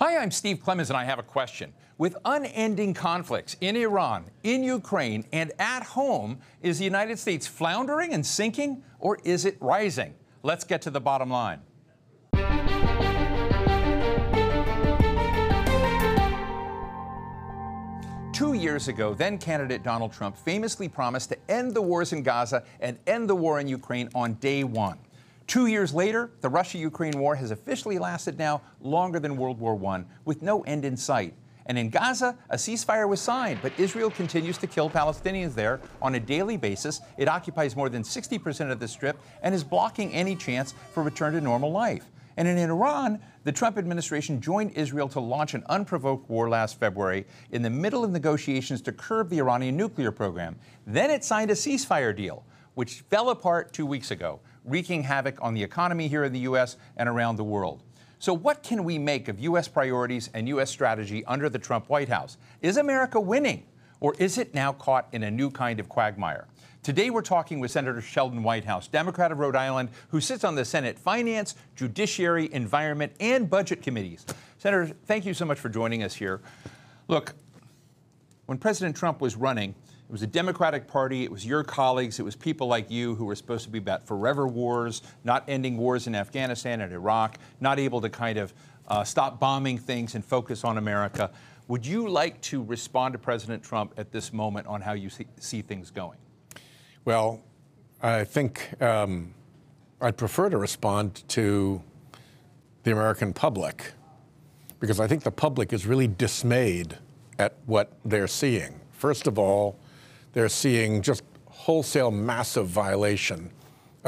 Hi, I'm Steve Clemons, and I have a question. With unending conflicts in Iran, in Ukraine, and at home, is the United States floundering and sinking, or is it rising? Let's get to the bottom line. 2 years ago, then-candidate Donald Trump famously promised to end the wars in Gaza and end the war in Ukraine on day one. 2 years later, the Russia-Ukraine war has officially lasted now longer than World War I, with no end in sight. And in Gaza, a ceasefire was signed, but Israel continues to kill Palestinians there on a daily basis. It occupies more than 60% of the Strip and is blocking any chance for return to normal life. And in Iran, the Trump administration joined Israel to launch an unprovoked war last February in the middle of negotiations to curb the Iranian nuclear program. Then it signed a ceasefire deal, which fell apart 2 weeks ago, wreaking havoc on the economy here in the U.S. and around the world. So what can we make of U.S. priorities and U.S. strategy under the Trump White House? Is America winning, or is it now caught in a new kind of quagmire? Today, we're talking with Senator Sheldon Whitehouse, Democrat of Rhode Island, who sits on the Senate Finance, Judiciary, Environment, and Budget Committees. Senator, thank you so much for joining us here. Look, when President Trump was running, it was a Democratic Party, it was your colleagues, it was people like you who were supposed to be about forever wars, not ending wars in Afghanistan and Iraq, not able to kind of stop bombing things and focus on America. Would you like to respond to President Trump at this moment on how you see things going? Well, I think I'd prefer to respond to the American public, because I think the public is really dismayed at what they're seeing. First of all, they're seeing just wholesale massive violation